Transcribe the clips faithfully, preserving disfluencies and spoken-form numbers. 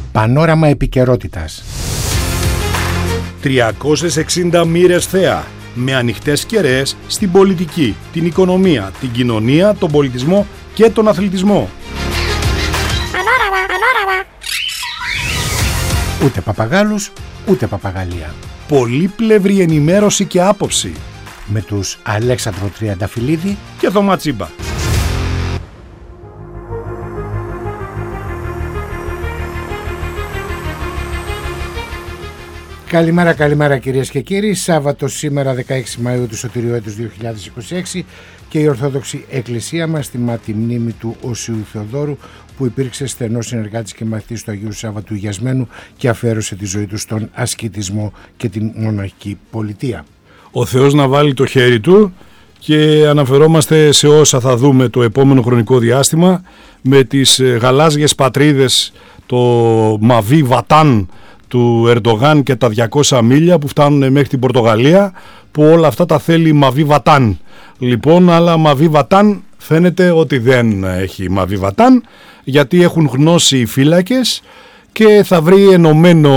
Πανόραμα επικαιρότητας. τριακόσιες εξήντα μοίρες θέα, με ανοιχτές κεραίες στην πολιτική, την οικονομία, την κοινωνία, τον πολιτισμό και τον αθλητισμό. Πανόραμα, πανόραμα. Ούτε παπαγάλους, ούτε παπαγαλία. Πολύπλευρη ενημέρωση και άποψη. Με τους Αλέξανδρο Τριανταφυλλίδη και Θωμά Τσίμπα. Καλημέρα, καλημέρα κυρίες και κύριοι. Σάββατο σήμερα δεκαέξι Μαΐου του Σωτηρίου έτους δύο χιλιάδες είκοσι έξι και η Ορθόδοξη Εκκλησία μας τιμά τη μνήμη του Οσίου Θεοδόρου, που υπήρξε στενός συνεργάτης και μαθητής του Αγίου Σάββατου Γιασμένου και αφιέρωσε τη ζωή του στον ασκητισμό και την μοναχική πολιτεία. Ο Θεός να βάλει το χέρι του, και αναφερόμαστε σε όσα θα δούμε το επόμενο χρονικό διάστημα με τις γαλάζιες πατρίδες, το Μαβί Βατάν του Ερντογάν και τα διακόσια μίλια που φτάνουν μέχρι την Πορτογαλία, που όλα αυτά τα θέλει Μαβί Βατάν. Λοιπόν, αλλά Μαβί Βατάν φαίνεται ότι δεν έχει Μαβί Βατάν, γιατί έχουν γνώση οι φύλακες και θα βρει ενωμένο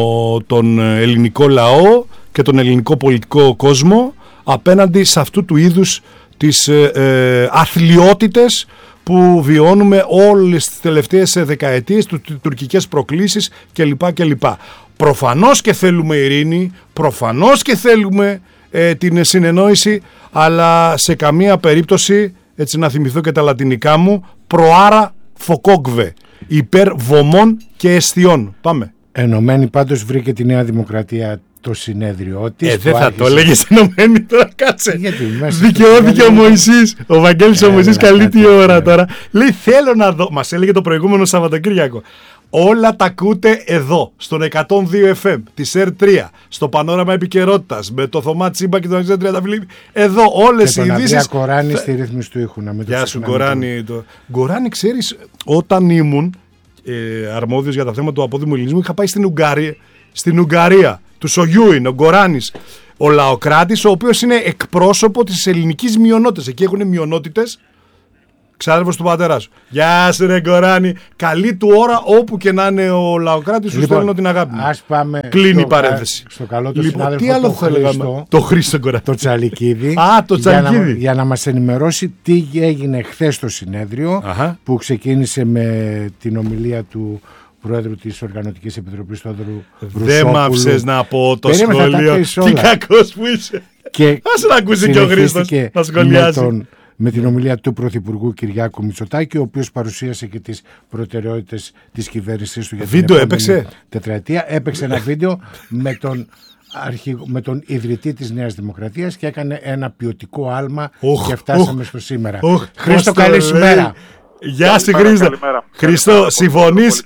τον ελληνικό λαό και τον ελληνικό πολιτικό κόσμο απέναντι σε αυτού του είδους τις ε, ε, αθλιότητες που βιώνουμε όλες τις τελευταίες δεκαετίες, του, τουρκικές προκλήσεις κλπ. κλπ. Προφανώς και θέλουμε ειρήνη, προφανώς και θέλουμε ε, την συνεννόηση, αλλά σε καμία περίπτωση, έτσι να θυμηθώ και τα λατινικά μου, προάρα φοκόγκβε, υπέρ βωμών και αιστιών. Πάμε. Ενωμένη πάντως βρήκε τη Νέα Δημοκρατία το συνέδριο της. Ε, δεν θα άρχισε... το λέγεις ενωμένη τώρα, κάτσε. Γιατί, δικαιώθηκε ο Μωυσής. Ο Βαγγέλης ο Μωυσής καλή τη ώρα τώρα. Λέει θέλω να δω. Μας έλεγε το προηγούμενο Σαββατοκύριακο. Όλα τα ακούτε εδώ, στον εκατόν δύο εφ εμ, της Ερ τρία, στο Πανόραμα Επικαιρότητας, με το Θωμά Τσίμπα και τον Αλέξανδρο Τριανταφυλλίδη. Εδώ όλες οι ειδήσεις. Και τον Αντρέα Κοράνη στη ρύθμιση του ήχου. Γεια σου Κοράνη. Το... Κοράνη, ξέρεις, όταν ήμουν ε, αρμόδιος για τα θέματα του απόδημου ελληνισμού, είχα πάει στην Ουγγαρία. Στην Ουγγαρία. Του Σογιού είναι ο Γκοράνης, ο λαοκράτης, ο οποίος είναι εκπρόσωπο της ελληνικής μειονότητας. Εκεί έχουν μειονότητες, ξάδερφος του πατέρα σου. Γεια σου ρε Γκοράνη, καλή του ώρα όπου και να είναι ο λαοκράτης, σου λοιπόν, στέλνω την αγάπη μου. Ας πάμε. Κλείνει η παρένθεση. Στο καλό του λοιπόν, συνάδελφο τι άλλο το Χρήστο, το Χρήστο Γκοράνη. Το Τσαλικίδη. Α, το Τσαλικίδη. Για να, για να μας ενημερώσει τι έγινε χθες στο συνέδριο. Αχα. Που ξεκίνησε με την ομιλία του Πρόεδρου της Οργανωτικής Επιτροπής Θόδωρου Βρουσόπουλου. Δεν μ' άφησες να πω το σχόλιο. Τι κακός που είσαι. Και ας να ακούσει και ο Χρήστος να σχολιάζει. Με, τον, με την ομιλία του Πρωθυπουργού Κυριάκου Μητσοτάκη, ο οποίος παρουσίασε και τις προτεραιότητες της κυβέρνησής του για την βίντεο επόμενη έπαιξε. τετραετία. Έπαιξε ένα βίντεο με τον, αρχηγο, με τον ιδρυτή της Νέας Δημοκρατίας και έκανε ένα ποιοτικό άλμα oh, και φτάσαμε oh, στο σήμερα. Oh, Χρήστο, καλή ημέρα. Γεια σου Χρήστο. Χρήστο, συμφωνείς?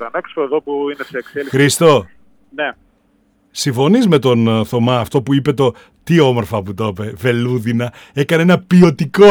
Χρήστο, ναι. Συμφωνείς με τον Θωμά αυτό που είπε, το τι όμορφα που το είπε, βελούδινα, έκανε ένα ποιοτικό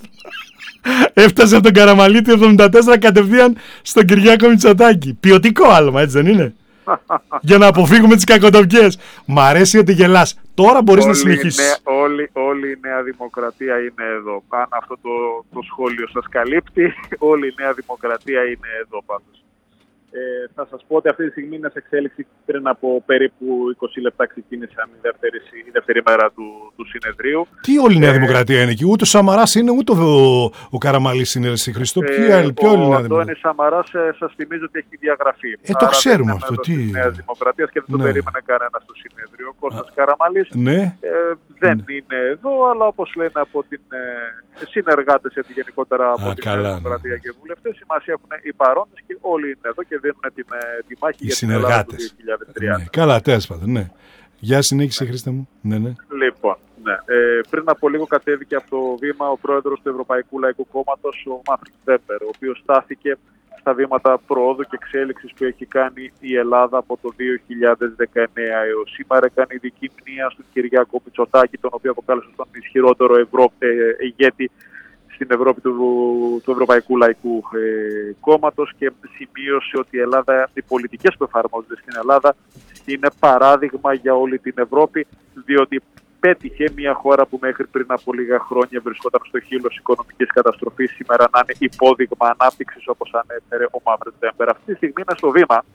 έφτασε από τον Καραμαλίτη εβδομήντα τέσσερα κατευθείαν στον Κυριάκο Μητσοτάκη. Ποιοτικό άλμα, έτσι δεν είναι? Για να αποφύγουμε τις κακοτοπιές. Μ' αρέσει ότι γελάς. Τώρα μπορείς όλη να συνεχίσεις. Ναι, όλη, όλη η Νέα Δημοκρατία είναι εδώ. Αν αυτό το, το σχόλιο σας καλύπτει, όλη η Νέα Δημοκρατία είναι εδώ πάντως. Ε, θα σας πω ότι αυτή τη στιγμή είναι σε εξέλιξη. Πριν από περίπου είκοσι λεπτά ξεκίνησαν η δεύτερη, η δεύτερη μέρα του, του συνεδρίου. Τι όλη η Νέα ε, Δημοκρατία είναι εκεί? Ούτε ο Σαμαράς είναι, ούτε ο, ο Καραμαλής είναι, εσύ Χριστό. Ε, Ποια είναι η Νέα Δημοκρατία? Ο Αντώνης Σαμαράς, ε, σας θυμίζω ότι έχει διαγραφεί. Ε, το ξέρουμε αυτό. Τι είναι? Νέα Δημοκρατία και δεν ναι. το περίμενε κανένα στο συνέδριο. Ο Κώστας Καραμαλής ναι. ε, δεν ναι. είναι εδώ, αλλά όπως λένε από την ε, συνεργάτες έτσι γενικότερα από Α, την καλά, Νέα Δημοκρατία ναι. και βουλευτές, σημασία έχουν οι παρόντες και όλοι είναι εδώ και δίνουν την, τη μάχη οι για την Ελλάδα του δύο χιλιάδες τριάντα. Ναι. Καλά, τέλος πάντων, ναι. Για συνέχισε, Χρήστε μου. Ναι, ναι. Λοιπόν, ναι. Ε, πριν από λίγο κατέβηκε από το βήμα ο πρόεδρος του Ευρωπαϊκού Λαϊκού Κόμματος, ο Μάρτιν Βέμπερ, ο οποίος στάθηκε στα βήματα προόδου και εξέλιξης που έχει κάνει η Ελλάδα από το δύο χιλιάδες δεκαεννέα έως σήμερα. Έκανε ειδική μνήμα στον Κυριάκο Μητσοτάκη, τον οποίο αποκάλεσε τον ισχυρότερο Ευρώ... ε, ηγέτη στην Ευρώπη του, του Ευρωπαϊκού Λαϊκού ε, Κόμματος, και σημείωσε ότι η Ελλάδα, οι πολιτικές που εφαρμόζονται στην Ελλάδα είναι παράδειγμα για όλη την Ευρώπη, διότι πέτυχε μια χώρα που μέχρι πριν από λίγα χρόνια βρισκόταν στο χείλος οικονομικής καταστροφής, σήμερα να είναι υπόδειγμα ανάπτυξης, όπως ανέφερε ο Μάρτιν Βέμπερ. Αυτή τη στιγμή είναι στο βήμα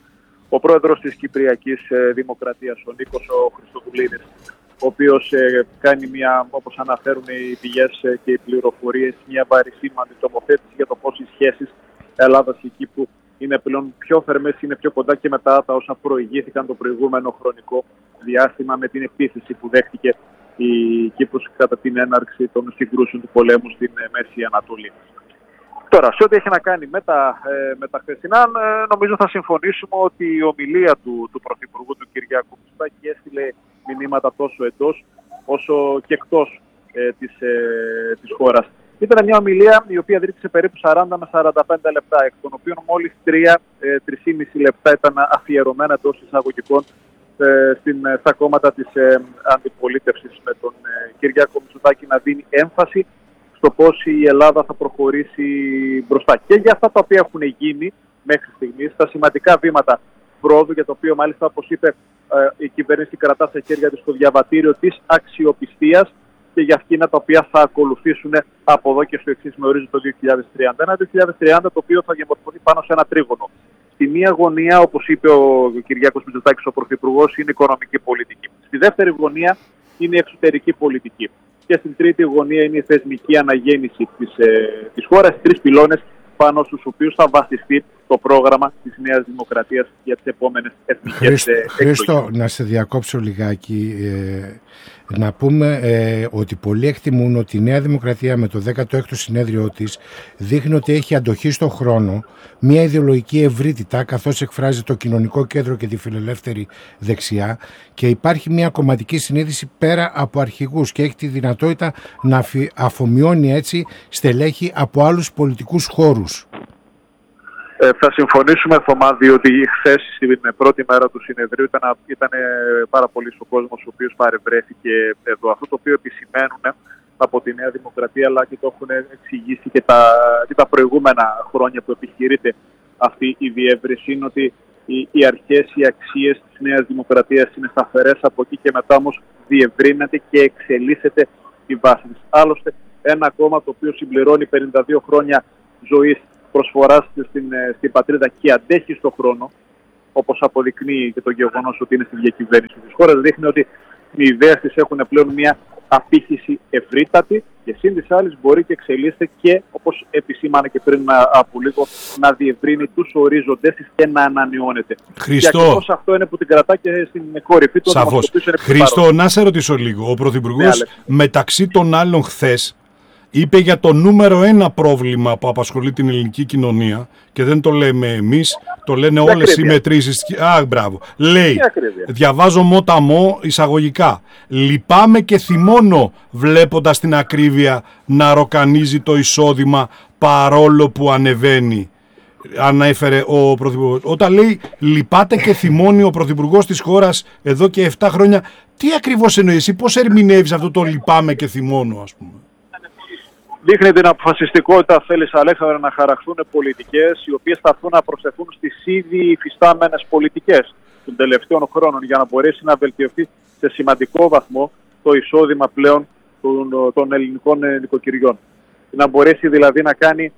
ο πρόεδρος της Κυπριακής Δημοκρατίας, ο Νίκος ο Χριστοδουλίδης, ο οποίος ε, κάνει μια, όπως αναφέρουν οι πηγές ε, και οι πληροφορίες, μια βαρισίμαντη τοποθέτηση για το πώς οι σχέσεις Ελλάδας και Κύπρου είναι πλέον πιο θερμές, είναι πιο κοντά και μετά τα όσα προηγήθηκαν το προηγούμενο χρονικό διάστημα με την επίθεση που δέχτηκε η Κύπρος κατά την έναρξη των συγκρούσεων του πολέμου στην ε, Μέση Ανατολή. Τώρα, σε ό,τι έχει να κάνει με τα, ε, με τα χθεσινά, ε, νομίζω θα συμφωνήσουμε ότι η ομιλία του, του Πρωθυπουργού του Κυριάκου Μητσοτάκη έστειλε μηνύματα τόσο εντός όσο και εκτός ε, της, ε, της χώρας. Ήταν μια ομιλία η οποία δρύτησε περίπου σαράντα με σαράντα πέντε λεπτά, εκ των οποίων μόλις τρία με τρία και μισό λεπτά ήταν αφιερωμένα εντός εισαγωγικών ε, στην, στα κόμματα της ε, αντιπολίτευσης, με τον ε, Κυριάκο Μητσοτάκη να δίνει έμφαση στο πώς η Ελλάδα θα προχωρήσει μπροστά. Και για αυτά τα οποία έχουν γίνει μέχρι στιγμής, τα σημαντικά βήματα πρόοδου, για το οποίο μάλιστα, όπως είπε, η κυβέρνηση κρατά στα χέρια της το διαβατήριο της αξιοπιστίας, και για αυτήν τα οποία θα ακολουθήσουν από εδώ και στο εξής με ορίζοντα το δύο χιλιάδες τριάντα. Ένα δύο χιλιάδες τριάντα το οποίο θα διαμορφωθεί πάνω σε ένα τρίγωνο. Στη μία γωνία, όπως είπε ο Κυριάκος Μητσοτάκης, ο Πρωθυπουργός, είναι η οικονομική πολιτική. Στη δεύτερη γωνία είναι η εξωτερική πολιτική. Και στην τρίτη γωνία είναι η θεσμική αναγέννηση της, ε, της χώρας, οι τρεις πυλώνες πάνω στους οποίους θα βασιστεί το πρόγραμμα της Νέας Δημοκρατίας για τις επόμενες εθνικές εκλογές. Χρήστο, να σε διακόψω λιγάκι. Ε, να πούμε ε, ότι πολλοί εκτιμούν ότι η Νέα Δημοκρατία με το δέκατο έκτο συνέδριό της δείχνει ότι έχει αντοχή στον χρόνο, μια ιδεολογική ευρύτητα, καθώς εκφράζει το κοινωνικό κέντρο και τη φιλελεύθερη δεξιά, και υπάρχει μια κομματική συνείδηση πέρα από αρχηγούς και έχει τη δυνατότητα να αφομοιώνει έτσι στελέχη από άλλους πολιτικούς χώρους. Ε, θα συμφωνήσουμε, Θωμά, διότι χθες στην πρώτη μέρα του συνεδρίου ήταν, ήταν πάρα πολύ ο κόσμος ο οποίος παρευρέθηκε εδώ. Αυτό το οποίο επισημαίνουν από τη Νέα Δημοκρατία, αλλά και το έχουν εξηγήσει και τα, και τα προηγούμενα χρόνια που επιχειρείται αυτή η διεύρυνση, είναι ότι οι, οι αρχές, οι αξίες της Νέας Δημοκρατίας είναι σταθερές, από εκεί και μετά όμως διευρύνεται και εξελίσσεται η βάση της. Άλλωστε, ένα κόμμα το οποίο συμπληρώνει πενήντα δύο χρόνια ζωής, προσφοράς στην, στην πατρίδα και αντέχει στον χρόνο, όπως αποδεικνύει και το γεγονός ότι είναι στη διακυβέρνηση της χώρας, δείχνει ότι οι ιδέες της έχουν πλέον μια απήχηση ευρύτατη και σύν της άλλης μπορεί και εξελίσσεται και, όπως επισήμανε και πριν από λίγο, να διευρύνει τους ορίζοντες της και να ανανεώνεται. Χριστό. Και ακριβώς αυτό είναι που την κρατά και στην κορυφή του. Σαφώς. Χριστό, να σε ρωτήσω λίγο. Ο Πρωθυπουργός, ναι, μεταξύ των άλλων χθες, είπε για το νούμερο ένα πρόβλημα που απασχολεί την ελληνική κοινωνία, και δεν το λέμε εμείς, το λένε όλες ακρίβεια. Οι μετρήσεις. Α, μπράβο. Λέει, διαβάζω μόταμό εισαγωγικά, λυπάμαι και θυμώνω βλέποντας την ακρίβεια να ροκανίζει το εισόδημα παρόλο που ανεβαίνει. Ανέφερε ο Πρωθυπουργός. Όταν λέει λυπάται και θυμώνει ο Πρωθυπουργός της χώρας εδώ και επτά χρόνια, τι ακριβώς εννοεί εσύ, πώς ερμηνεύεις αυτό το λυπάμαι και θυμώνω, ας πούμε? Δείχνει την αποφασιστικότητα, θέλεις, Αλέξανδρε, να χαραχθούν πολιτικές οι οποίες θα έρθουν να προσθεθούν στις ήδη υφιστάμενες πολιτικές των τελευταίων χρόνων, για να μπορέσει να βελτιωθεί σε σημαντικό βαθμό το εισόδημα πλέον των, των ελληνικών νοικοκυριών. Να μπορέσει δηλαδή να κάνει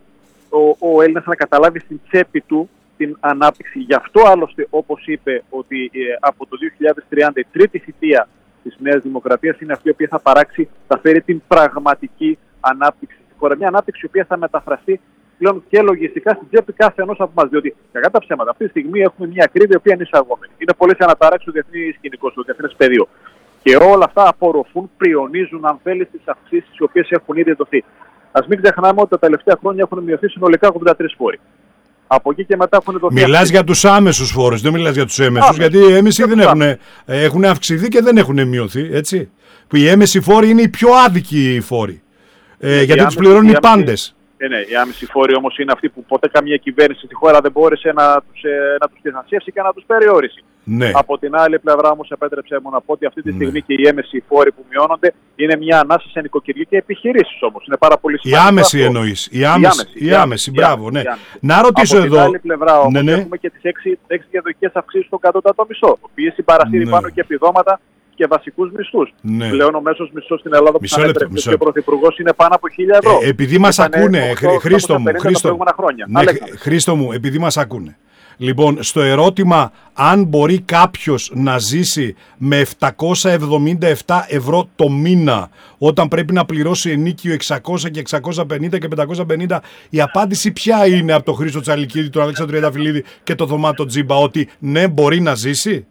ο, ο Έλληνας να καταλάβει στην τσέπη του την ανάπτυξη. Γι' αυτό άλλωστε, όπως είπε, ότι ε, από το δύο χιλιάδες τριάντα η τρίτη θητεία της Νέας Δημοκρατίας είναι αυτή η οποία θα παράξει, θα φέρει την πραγματική ανάπτυξη στη χώρα. Μια ανάπτυξη η οποία θα μεταφραστεί πλέον και λογιστικά στην τσέπη κάθε ενός από εμάς. Διότι, κακά τα ψέματα, αυτή τη στιγμή έχουμε μια ακρίβεια η οποία είναι εισαγόμενη. Είναι πολλές αναταράξεις στο διεθνή σκηνικό, στο διεθνές πεδίο. Και όλα αυτά απορροφούν, πριονίζουν, αν θέλει, τις αυξήσεις οι οποίες έχουν ήδη δοθεί. Ας μην ξεχνάμε ότι τα τελευταία χρόνια έχουν μειωθεί συνολικά ογδόντα τρεις φόροι. Από εκεί και μετά έχουν δοθεί. Μιλάς για τους άμεσους φόρους, δεν μιλάς για τους έμεσους. Γιατί οι έμεσοι δεν έχουν, έχουν αυξηθεί και δεν έχουν μειωθεί. Έτσι. Που οι έμεσοι φόροι είναι οι πιο άδικοι φόροι. Ε, γιατί τους πληρώνουν οι πάντες. Ε, ναι, οι άμεσοι φόροι όμως είναι αυτοί που ποτέ καμία κυβέρνηση στη χώρα δεν μπόρεσε να τους, ε, να τους διαθασιεύσει και να τους περιόρισει. Ναι. Από την άλλη πλευρά όμως, επέτρεψέ μου να πω ότι αυτή τη στιγμή, ναι, και οι έμεσοι φόροι που μειώνονται είναι μια ανάσα σε νοικοκυριά και επιχειρήσεις όμως. Είναι πάρα πολύ σημαντικό. Η άμεση εννοείς. Η άμεση, η άμεση, μπράβο, ναι. Να ρωτήσω από εδώ. Από την άλλη πλευρά όμως, ναι, ναι, έχουμε και τις έξι, έξι διαδοχικές αυξήσεις στο κατώτατο μισό, οι οποίες συμπαρασύρει, ναι, πάνω και επιδόματα και βασικούς μισθούς. Ναι. Πλέον ο μέσος μισθός στην Ελλάδα που θα έτρεψε και ο Πρωθυπουργός είναι πάνω από χίλια ευρώ. Ε, επειδή μας ακούνε, Χρήστο μου, Χρήστο, ναι, Χρήστο μου, επειδή μας ακούνε, Λοιπόν, στο ερώτημα αν μπορεί κάποιος να ζήσει με επτακόσια εβδομήντα επτά ευρώ το μήνα όταν πρέπει να πληρώσει ενίκιο εξακόσια και εξακόσια πενήντα και πεντακόσια πενήντα, η απάντηση ποια είναι από τον Χρήστο Τσαλικίδη, τον Αλέξανδρο Τριανταφυλλίδη και τον Θωμάτο Τζίμπα, ότι ναι, μπορεί να ζήσει?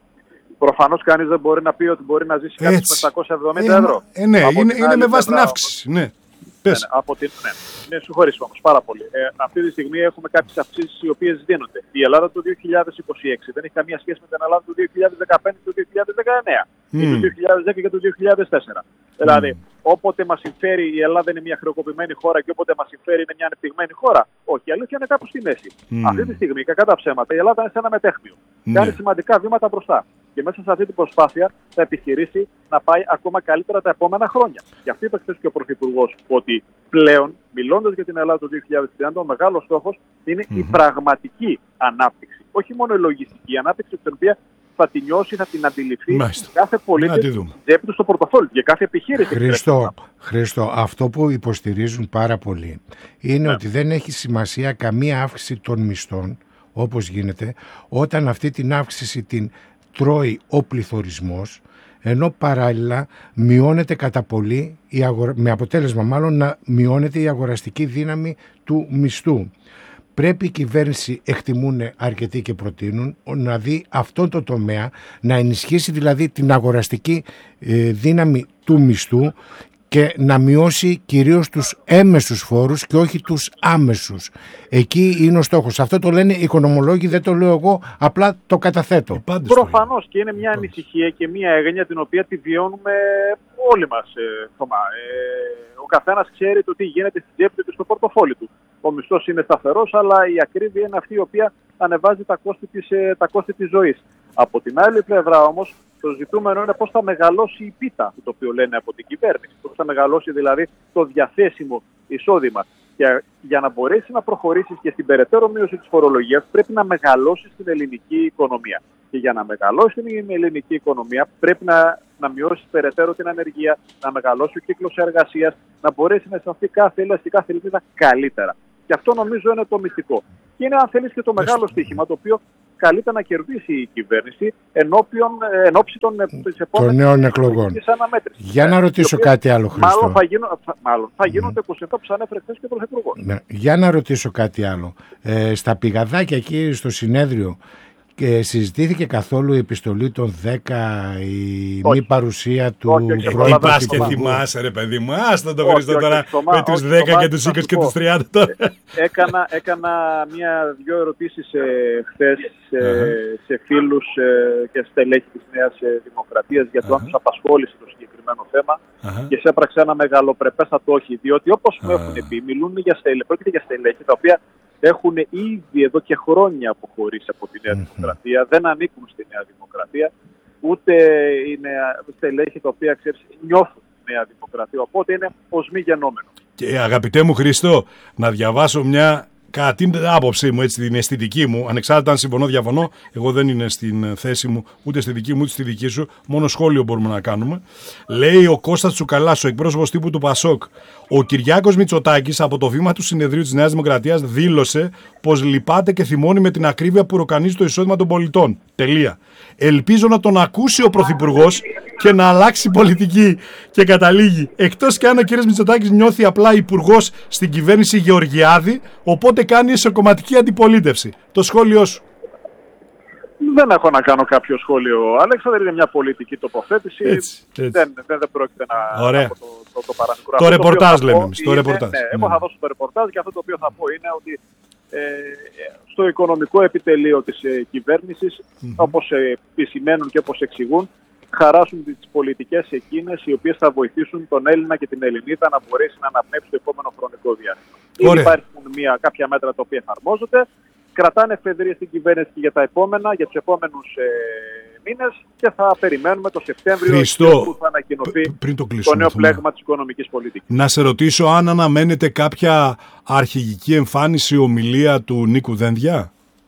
Προφανώς κανείς δεν μπορεί να πει ότι μπορεί να ζήσει κάποιος με επτακόσια εβδομήντα ευρώ. Ε, ναι, είναι, είναι με βάση την αύξηση. Ναι. Ναι, ναι, από την, ναι. Ναι, συγχωρείς όμως πάρα πολύ. Ε, αυτή τη στιγμή έχουμε κάποιες αυξήσεις οι οποίες δίνονται. Η Ελλάδα του δύο χιλιάδες είκοσι έξι δεν έχει καμία σχέση με την Ελλάδα του δύο χιλιάδες δεκαπέντε και του δύο χιλιάδες δεκαεννέα mm. ή του δύο χιλιάδες δέκα και του δύο χιλιάδες τέσσερα. Mm. Δηλαδή, όποτε μας συμφέρει η Ελλάδα είναι μια χρεοκοπημένη χώρα και όποτε μας συμφέρει είναι μια ανεπτυγμένη χώρα. Όχι, η αλήθεια είναι κάπου στη μέση. Mm. Αυτή τη στιγμή, κακά τα ψέματα, η Ελλάδα είναι σε ένα μετέχμιο. Mm. Κάνει σημαντικά βήματα μπροστά. Και μέσα σε αυτή την προσπάθεια θα επιχειρήσει να πάει ακόμα καλύτερα τα επόμενα χρόνια. Γι' αυτό είπε χθες και ο Πρωθυπουργός ότι πλέον, μιλώντας για την Ελλάδα το δύο χιλιάδες τριάντα, ο μεγάλος στόχος είναι mm-hmm. η πραγματική ανάπτυξη. Όχι μόνο η λογιστική ανάπτυξη, την οποία θα την νιώσει, θα την αντιληφθεί Μάλιστα. κάθε πολίτη τσέπη του στο πορτοφόλι, για κάθε επιχείρηση. Χρήστο, Χρήστο, αυτό που υποστηρίζουν πάρα πολύ είναι ναι. ότι δεν έχει σημασία καμία αύξηση των μισθών, όπως γίνεται, όταν αυτή την αύξηση την τρώει ο πληθωρισμός, ενώ παράλληλα μειώνεται κατά πολύ, η αγορα... με αποτέλεσμα μάλλον να μειώνεται η αγοραστική δύναμη του μισθού. Πρέπει η κυβέρνηση, εκτιμούν αρκετοί και προτείνουν, να δει αυτόν το τομέα, να ενισχύσει δηλαδή την αγοραστική ε, δύναμη του μισθού και να μειώσει κυρίως τους έμεσους φόρους και όχι τους άμεσους. Εκεί είναι ο στόχος. Αυτό το λένε οι οικονομολόγοι, δεν το λέω εγώ, απλά το καταθέτω. Προφανώς και είναι μια ανησυχία και μια έγνοια την οποία τη βιώνουμε όλοι μας, ε, Θωμά. Ε, ο καθένας ξέρει το τι γίνεται στην τσέπη του και στο πορτοφόλι του. Ο μισθός είναι σταθερός, αλλά η ακρίβεια είναι αυτή η οποία ανεβάζει τα κόστη της, ε, τα κόστη της ζωής. Από την άλλη πλευρά όμως, το ζητούμενο είναι πώς θα μεγαλώσει η πίτα, το οποίο λένε από την κυβέρνηση. Πώς θα μεγαλώσει δηλαδή το διαθέσιμο εισόδημα. Και για να μπορέσει να προχωρήσει και στην περαιτέρω μείωση της φορολογίας, πρέπει να μεγαλώσει την ελληνική οικονομία. Και για να μεγαλώσει την ελληνική οικονομία, πρέπει να, να μειώσει περαιτέρω την ανεργία, να μεγαλώσει ο κύκλος εργασίας, να μπορέσει να αισθανθεί κάθε Έλληνας και κάθε Ελληνίδα καλύτερα. Και αυτό νομίζω είναι το μυστικό. Και είναι, αν θέλεις, και το μεγάλο στοίχημα, το οποίο καλείται να κερδίσει η κυβέρνηση ενώπιον, εν ώψη των, των νέων εκλογών. Για να ρωτήσω κάτι άλλο, Χρήστο. Μάλλον θα, γίνω, μάλλον θα γίνονται mm. είκοσι επτά που σας ανέφερε χθες και ο Πρωθυπουργός. Ναι. Για να ρωτήσω κάτι άλλο. Ε, στα πηγαδάκια εκεί στο συνέδριο, και συζητήθηκε καθόλου η επιστολή των δέκα, η όχι. μη παρουσία του πρώην Πας και θυμάσαι ρε παιδί μου, άστα το Χρήστο τώρα με τους δέκα και τους είκοσι και τους τριάντα τώρα. Έκανα, έκανα μια-δυο ερωτήσεις ε, χθες σε, uh-huh. σε φίλους ε, και στελέχη της Νέας Δημοκρατίας για το uh-huh. αν τους απασχόλησε το συγκεκριμένο θέμα uh-huh. και σέπραξε ένα μεγαλοπρεπέστατο όχι, διότι όπως uh-huh. μου έχουν πει, μιλούν για στελέχη, πρόκειται για στελέχη τα οποία έχουν ήδη εδώ και χρόνια αποχωρήσει από τη Νέα mm-hmm. Δημοκρατία, δεν ανήκουν στη Νέα Δημοκρατία, ούτε είναι στελέχη τα οποία ξέρεις, νιώθουν τη Νέα Δημοκρατία, οπότε είναι ως μη γενόμενο. Και αγαπητέ μου Χριστό, να διαβάσω μια, κατά την άποψή μου, έτσι, την αισθητική μου, ανεξάρτητα αν συμφωνώ διαφωνώ, εγώ δεν είναι στην θέση μου, ούτε στη δική μου, ούτε στη δική σου, μόνο σχόλιο μπορούμε να κάνουμε. Λέει ο Κώστας Τσουκαλάς, ο εκπρόσωπος τύπου του Πασόκ, ο Κυριάκος Μητσοτάκης από το βήμα του συνεδρίου της Νέας Δημοκρατίας δήλωσε πως λυπάται και θυμώνει με την ακρίβεια που ροκανίζει το εισόδημα των πολιτών. Τελεία. Ελπίζω να τον ακούσει ο Πρωθυπουργός και να αλλάξει πολιτική. Και καταλήγει, εκτός και αν ο κ. Μητσοτάκης νιώθει απλά υπουργός στην κυβέρνηση Γεωργιάδη, οπότε κάνει εσωκομματική αντιπολίτευση. Το σχόλιο σου. Δεν έχω να κάνω κάποιο σχόλιο, Αλέξανδρε, είναι μια πολιτική τοποθέτηση. Έτσι, έτσι. Δεν, δεν, δεν πρόκειται να Ωραία. το, το, το παραμικρό. Το ρεπορτάζ λέμε εμείς. Το ρεπορτάζ. Ναι, εγώ θα δώσω το ρεπορτάζ και αυτό το οποίο θα πω είναι ότι ε, στο οικονομικό επιτελείο της ε, κυβέρνησης, mm-hmm. όπως ε, επισημαίνουν και όπως εξηγούν, χαράσουν τις πολιτικές εκείνες οι οποίες θα βοηθήσουν τον Έλληνα και την Ελληνίδα να μπορέσει να αναπνεύσει το επόμενο χρονικό διάστημα. Υπάρχουν μια, κάποια μέτρα τα οποία εφαρμόζονται, κρατάνε εφεδρίες στην κυβέρνηση για τα επόμενα, για τους επόμενους ε, μήνες και θα περιμένουμε το Σεπτέμβριο Χριστό, που θα ανακοινωθεί πριν το, το νέο πλέγμα της οικονομικής πολιτικής. Να σε ρωτήσω αν αναμένεται κάποια αρχηγική εμφάνιση ομιλία του Νίκου Δένδια.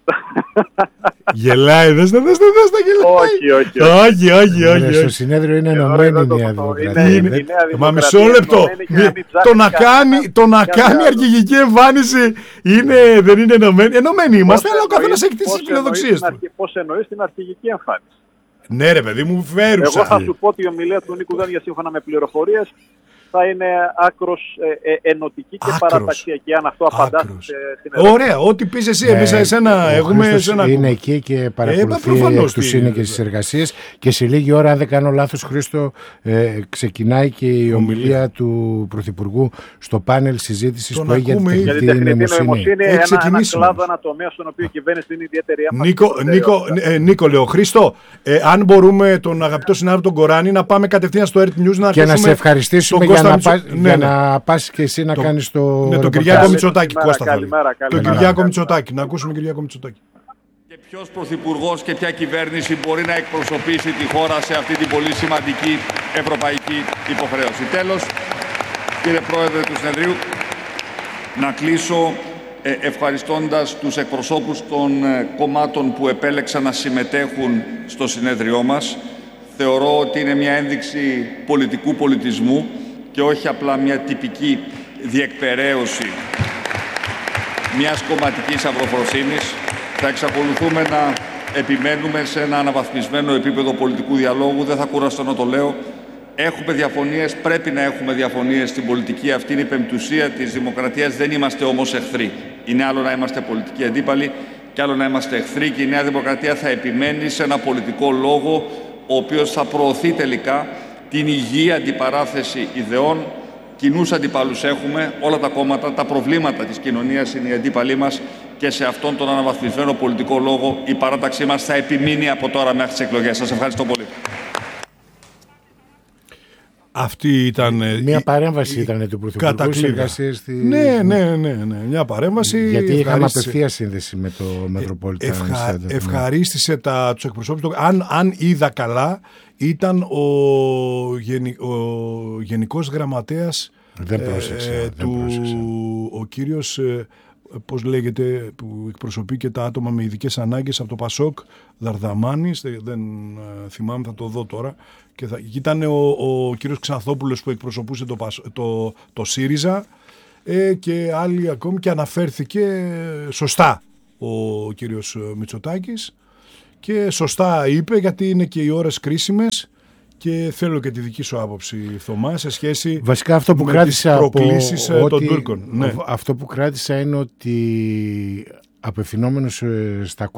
Γελάει, δες τα, δες τα, δες τα, γελάει. Όχι, όχι. Όχι, όχι, όχι. Στο συνέδριο είναι ενωμένη η Νέα Δημοκρατία. Μα μισό λεπτό. Το να κάνει, το να κάνει αρχηγική εμφάνιση είναι, δεν είναι ενωμένη. Ενωμένοι είμαστε, αλλά ο καθένας έχει τις φιλοδοξίες του. Πώς εννοείς την αρχηγική εμφάνιση? Ναι, ρε παιδί μου, φέρουσα. Εγώ θα σου πω ότι η ομιλία του Νίκου Δένδια, σύμφωνα με πληροφορίες, θα είναι άκρος ε, ε, ενωτική και Άκρος. παραταξιακή, αν αυτό απαντά στην ερώτηση. Ωραία, ό,τι πεις εσύ, εμείς Ναι, εσένα ο έχουμε Χρήστος εσένα. είναι εκεί και παρακολουθεί Ε, προφανώς εκ του τι- σύνεκες τις εργασίες και σε λίγη ώρα, αν δεν κάνω λάθος, Χρήστο, ε, ξεκινάει και η ομιλία του Πρωθυπουργού στο πάνελ συζήτησης Τον που έχει ακούμε για Για την την τεχνητή τεχνητή νοημοσύνη. νοημοσύνη, Έχει ένα, ένα ξεκινήσει κλάδο, όμως. ένα τομέα στον οποίο η κυβέρνηση δίνει ιδιαίτερη έμφαση. Νίκο, και Νίκο, προτεραιότητα. ε, Νίκο, λέω, Χρήστο, ε, αν μπορούμε τον αγαπητό συνάδελφο τον Κοράνη να πάμε κατευθείαν στο Earth News να Και να ακούσουμε σε ευχαριστήσουμε τον για Κώστα να, Μητσο- πας, Ναι, για ναι. να πας και εσύ να Το- κάνεις το Ναι, τον ρεπορτάζ. Κυριάκο Μητσοτάκη, Κώστα θα λέει. Καλημέρα, Τον καλημέρα. Κυριάκο Καλημέρα. Μητσοτάκη, να ακούσουμε τον Κυριάκο Μητσοτάκη. Και ποιος πρωθυπουργός και ποια κυβέρνηση μπορεί να εκπροσωπήσει τη χώρα σε αυτή την πολύ σημαντική ευρωπαϊκή υποχρέωση. Τέλος, κύριε Πρόεδρε του Συνεδρίου, να κλείσω ε, ευχαριστώντας τους εκπροσώπους των ε, κομμάτων που επέλεξαν να συμμετέχουν στο συνέδριό μας. Θεωρώ ότι είναι μια ένδειξη πολιτικού πολιτισμού και όχι απλά μια τυπική διεκπεραίωση μιας κομματικής αυροφροσύνης. Θα εξακολουθούμε να επιμένουμε σε ένα αναβαθμισμένο επίπεδο πολιτικού διαλόγου. Δεν θα κουραστώ να το λέω. Έχουμε διαφωνίες, πρέπει να έχουμε διαφωνίες στην πολιτική. Αυτή είναι η πεμπτουσία της δημοκρατίας. Δεν είμαστε όμως εχθροί. Είναι άλλο να είμαστε πολιτικοί αντίπαλοι και άλλο να είμαστε εχθροί. Και η Νέα Δημοκρατία θα επιμένει σε ένα πολιτικό λόγο, ο οποίος θα προωθεί τελικά την υγιή αντιπαράθεση ιδεών. Κοινούς αντιπάλους έχουμε, όλα τα κόμματα, τα προβλήματα της κοινωνίας είναι οι αντίπαλοι μας και σε αυτόν τον αναβαθμισμένο πολιτικό λόγο η παράταξή μας θα επιμείνει από τώρα μέχρι τις εκλογές. Σας ευχαριστώ πολύ. Αυτή ήταν. ε, Μια η- παρέμβαση η- ήταν του Πρωθυπουργού στις κατακλείδα. εργασίες στη... Ναι, ναι, ναι, ναι. Μια παρέμβαση. Γιατί είχαμε ευχαρίστησε- απευθεία σύνδεση με το Metropolitan Ευχα... Center. Ευχαρίστησε τα, τους εκπροσώπους του. Αν, αν είδα καλά, ήταν ο, γενι, ο Γενικός Γραμματέας Δεν πρόσεξα, ε, δεν του, πρόσεξα. ο κύριος, ε, πώς λέγεται, που εκπροσωπεί και τα άτομα με ειδικές ανάγκες από το Πασόκ, Δαρδαμάνης, δεν, δεν ε, θυμάμαι, θα το δω τώρα. Και θα, ήταν ο, ο κύριος Ξανθόπουλος που εκπροσωπούσε το, Πασ- το, το ΣΥΡΙΖΑ ε, και άλλοι ακόμη, και αναφέρθηκε σωστά ο κύριος Μητσοτάκης και σωστά είπε, γιατί είναι και οι ώρες κρίσιμες και θέλω και τη δική σου άποψη, Θωμά, σε σχέση Βασικά αυτό που με κράτησα τις από προκλήσεις ε, ότι- των Τούρκων. Ναι. Αυτό που κράτησα είναι ότι απευθυνόμενος ε, στα